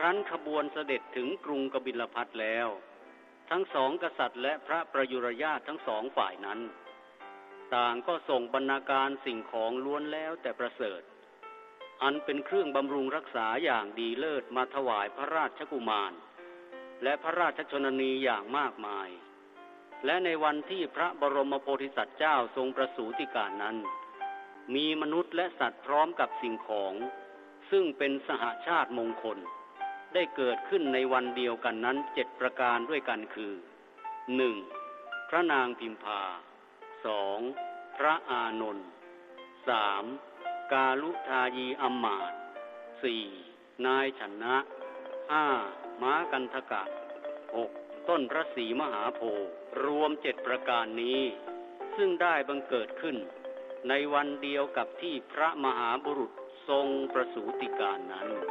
รั้นขบวนเสด็จถึงกรุงกบิลพัสแล้วทั้งสองกษัตริย์และพระประยุรญาติทั้งสองฝ่ายนั้นต่างก็ส่งบรรณาการสิ่งของล้วนแล้วแต่ประเสริฐอันเป็นเครื่องบำรุงรักษาอย่างดีเลิศมาถวายพระราชกุมารและพระราชชนนีอย่างมากมายและในวันที่พระบรมโพธิสัตว์เจ้าทรงประสูติการนั้นมีมนุษย์และสัตว์พร้อมกับสิ่งของซึ่งเป็นสหชาติมงคลได้เกิดขึ้นในวันเดียวกันนั้น7ประการด้วยกันคือ 1. พระนางพิมพา 2. พระอานนท์ 3. กาลุทายีอำมาตย์ 4. นายชนะ 5. ม้ากันทกะ 6. ต้นพระศรีมหาโพธิ์รวม7ประการนี้ซึ่งได้บังเกิดขึ้นในวันเดียวกับที่พระมหาบุรุษทรงประสูติการนั้น